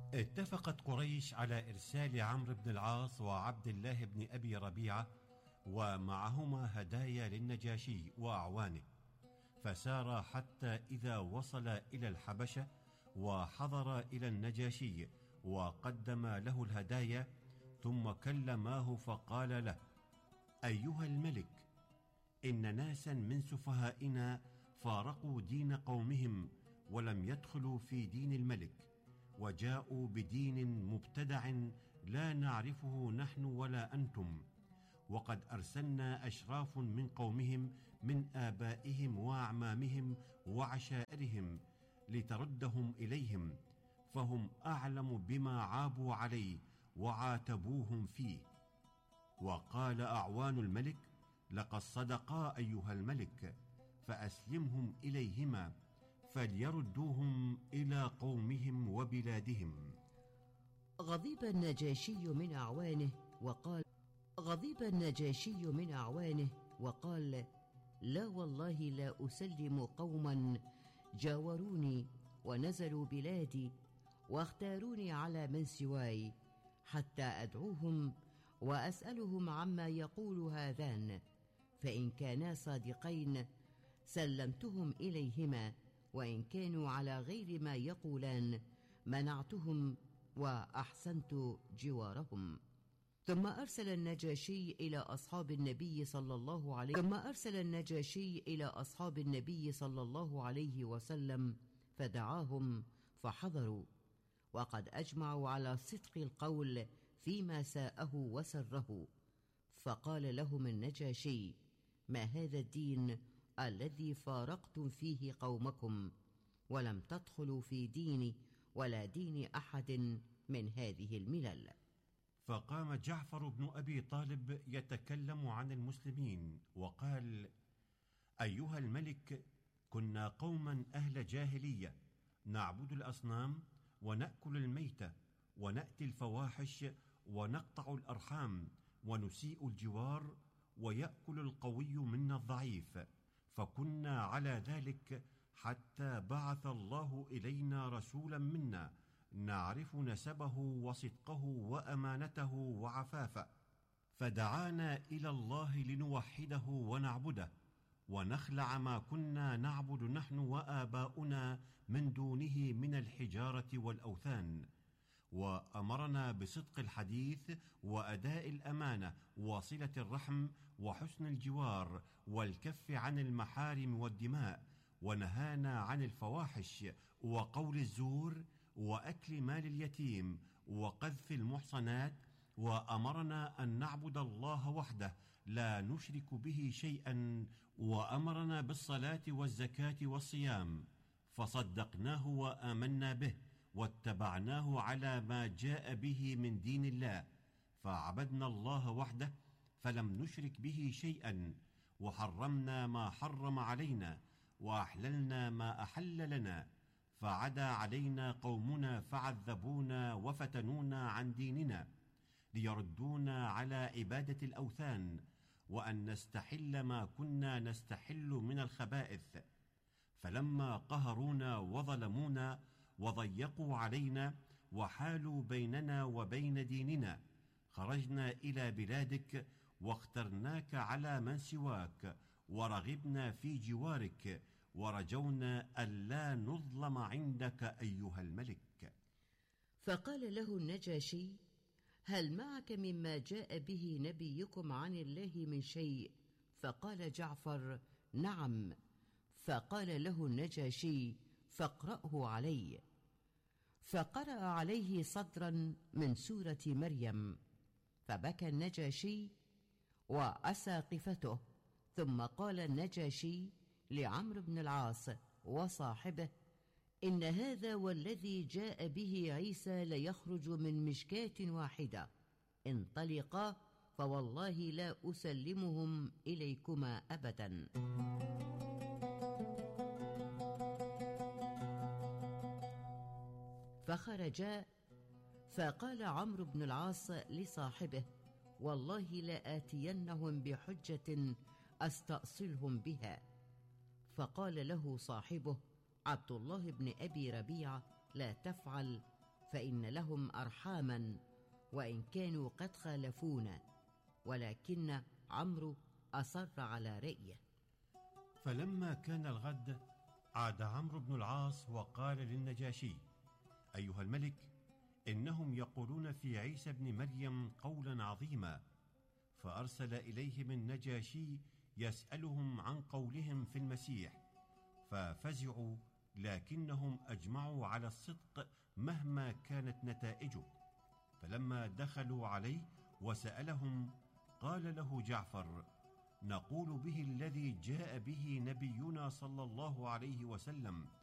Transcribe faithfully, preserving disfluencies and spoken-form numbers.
اتفقت قريش على إرسال عمرو بن العاص وعبد الله بن أبي ربيعة ومعهما هدايا للنجاشي وأعوانه، فسار حتى إذا وصل إلى الحبشة وحضر إلى النجاشي وقدم له الهدايا، ثم كلماه فقال له: أيها الملك، إن ناسا من سفهائنا فارقوا دين قومهم ولم يدخلوا في دين الملك، وجاءوا بدين مبتدع لا نعرفه نحن ولا أنتم، وقد أرسلنا أشراف من قومهم من آبائهم وأعمامهم وعشائرهم لتردهم إليهم، فهم أعلم بما عابوا عليه وعاتبوهم فيه. وقال أعوان الملك: لقد صدقا أيها الملك، فأسلمهم إليهما فليردوهم إلى قومهم وبلادهم. غضب النجاشي من أعوانه وقال غضب النجاشي من أعوانه وقال: لا والله لا أسلم قوما جاوروني ونزلوا بلادي واختاروني على من سواي، حتى أدعوهم وأسألهم عما يقول هذان، فإن كانا صادقين سلمتهم إليهما، وإن كانوا على غير ما يقولان منعتهم وأحسنت جوارهم. ثم أرسل النجاشي إلى أصحاب النبي صلى الله عليه ثم أرسل النجاشي إلى أصحاب النبي صلى الله عليه وسلم فدعاهم فحضروا، وقد أجمعوا على صدق القول فيما ساءه وسره. فقال لهم النجاشي: ما هذا الدين الذي فارقتم فيه قومكم، ولم تدخلوا في ديني ولا دين أحد من هذه الملل؟ فقام جعفر بن أبي طالب يتكلم عن المسلمين وقال: أيها الملك، كنا قوما أهل جاهلية، نعبد الأصنام ونأكل الميتة ونأتي الفواحش ونقطع الأرحام ونسيء الجوار، ويأكل القوي منا الضعيف، فكنا على ذلك حتى بعث الله إلينا رسولا منا نعرف نسبه وصدقه وأمانته وعفافه، فدعانا إلى الله لنوحده ونعبده ونخلع ما كنا نعبد نحن وآباؤنا من دونه من الحجارة والأوثان، وأمرنا بصدق الحديث وأداء الأمانة وصلة الرحم وحسن الجوار والكف عن المحارم والدماء، ونهانا عن الفواحش وقول الزور وأكل مال اليتيم وقذف المحصنات، وأمرنا أن نعبد الله وحده لا نشرك به شيئا، وأمرنا بالصلاة والزكاة والصيام، فصدقناه وآمنا به واتبعناه على ما جاء به من دين الله، فعبدنا الله وحده فلم نشرك به شيئا، وحرمنا ما حرم علينا وأحللنا ما أحل لنا، فعدا علينا قومنا فعذبونا وفتنونا عن ديننا ليردونا على عبادة الأوثان، وأن نستحل ما كنا نستحل من الخبائث، فلما قهرونا وظلمونا وضيقوا علينا وحالوا بيننا وبين ديننا خرجنا إلى بلادك واخترناك على من سواك، ورغبنا في جوارك، ورجونا ألا نظلم عندك أيها الملك. فقال له النجاشي: هل معك مما جاء به نبيكم عن الله من شيء؟ فقال جعفر: نعم. فقال له النجاشي: فاقرأه علي. فقرأ عليه صدرا من سورة مريم، فبكى النجاشي وأساقفته. ثم قال النجاشي لعمرو بن العاص وصاحبه: إن هذا والذي جاء به عيسى ليخرج من مشكاة واحدة، انطلقا فوالله لا أسلمهم إليكما أبدا. فخرجا، فقال عمرو بن العاص لصاحبه: والله لآتينهم بحجة أستأصلهم بها. فقال له صاحبه عبد الله بن أبي ربيعة: لا تفعل، فإن لهم أرحاما وإن كانوا قد خالفونا. ولكن عمرو أصر على رأيه. فلما كان الغد عاد عمرو بن العاص وقال للنجاشي: أيها الملك، إنهم يقولون في عيسى بن مريم قولا عظيما. فأرسل إليهم النجاشي يسألهم عن قولهم في المسيح، ففزعوا، لكنهم أجمعوا على الصدق مهما كانت نتائجه. فلما دخلوا عليه وسألهم، قال له جعفر: نقول به الذي جاء به نبينا صلى الله عليه وسلم،